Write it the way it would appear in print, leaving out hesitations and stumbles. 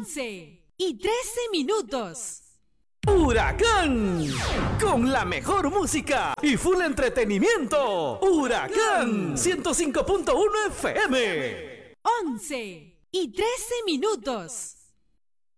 11:13. Huracán, con la mejor música y full entretenimiento. Huracán 105.1 FM. 11:13.